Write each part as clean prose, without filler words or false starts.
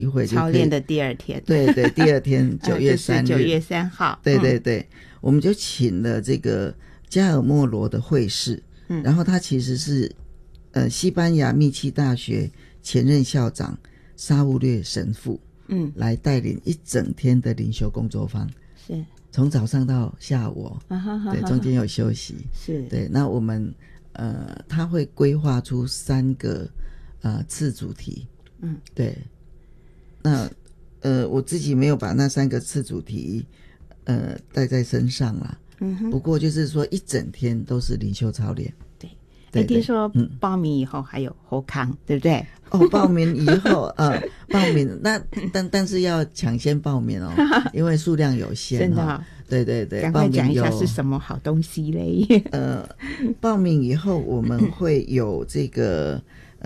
一会就可以操练的第二天， 对对，第二天9月3日 9月3号， 对对对，我们就请了这个加尔默罗的会士，然后他其实是西班牙密契大学前任校长沙乌略神父，来带领一整天的灵修工作坊，是从早上到下午，对，中间有休息，是对。那我们他会规划出3个次主题，对。那我自己没有把那3个次主题带在身上啦，不过就是说一整天都是灵修操练。对， 听说报名以后还有后康，对不对？ 报名以后报名那但是要抢先报名哦，因为数量有限，真的对对对， 赶快讲一下是什么好东西嘞。 报名以后我们会有这个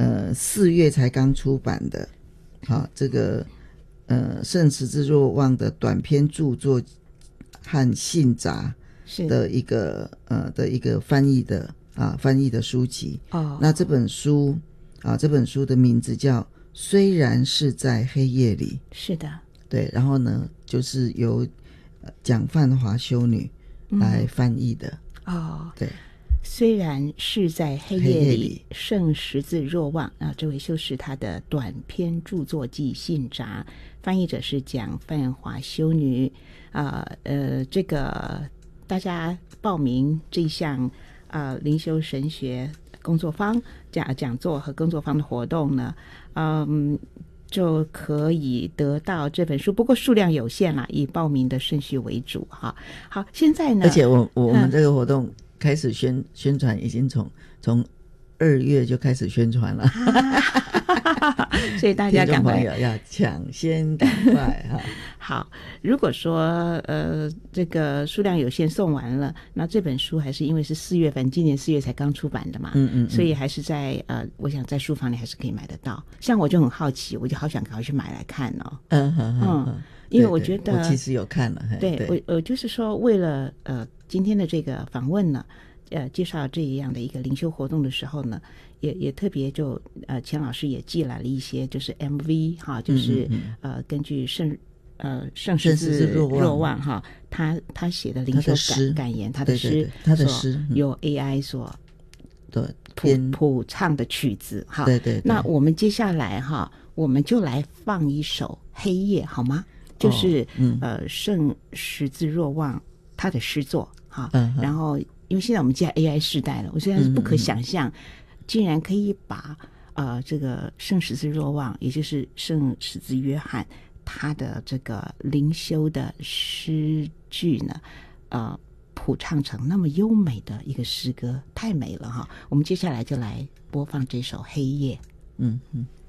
4月才刚出版的这个圣十字若望的短篇著作和信札的一个翻译的书籍。那这本书的名字叫虽然是在黑夜里，是的，对。然后呢就是由蒋范华修女来翻译的，对。 虽然是在黑夜里，圣十字若望这位修士他的短篇著作及信札，翻译者是蒋范华修女。这个大家报名这一项灵修神学工作坊讲座和工作坊的活动呢，就可以得到这本书，不过数量有限啦，以报名的顺序为主哈。好，现在呢， 而且我们这个活动开始宣传已经从2月就开始宣传了， 所以大家赶快要抢先赶快哈。 好，如果说这个数量有限送完了，那这本书还是因为是4月份，今年4月才刚出版的嘛，所以还是在我想在书房里还是可以买得到。像我就很好奇，我就好想赶快去买来看哦。因为我觉得我其实有看了， 对，我就是说为了今天的这个访问呢，介绍这样的一个灵修活动的时候呢，也特别就钱老师也寄来了一些就是 MV 哈，就是根据圣十字若望哈，他写的灵修感言，他的诗由 AI 所谱唱的曲子哈。对。那我们接下来哈，我们就来放一首《黑夜》好吗？就是圣十字若望他的诗作哈。然后因为现在我们在 AI 时代了，我现在是不可想象，竟然可以把这个圣十字若望，也就是圣十字约翰他的这个灵修的诗句呢，谱唱成那么优美的一个诗歌，太美了哈！我们接下来就来播放这首《黑夜》。